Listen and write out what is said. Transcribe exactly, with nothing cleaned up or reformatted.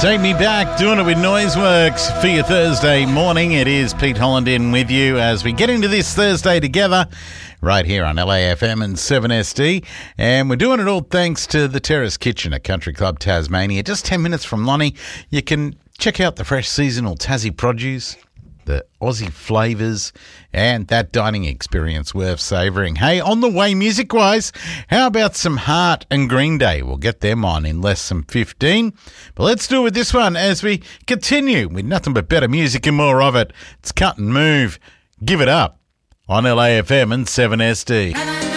Take me back, doing it with Noiseworks for your Thursday morning. It is Pete Holland in with you as we get into this Thursday together right here on L A F M and seven S D. And we're doing it all thanks to the Terrace Kitchen at Country Club Tasmania. Just ten minutes from Lonnie, you can check out the fresh seasonal Tassie produce, the Aussie flavours, and that dining experience worth savouring. Hey, on the way music-wise, how about some Heart and Green Day? We'll get them on in less than fifteen. But let's do it with this one as we continue with nothing but better music and more of it. It's Cut and Move. Give it up on L A F M and seven S D.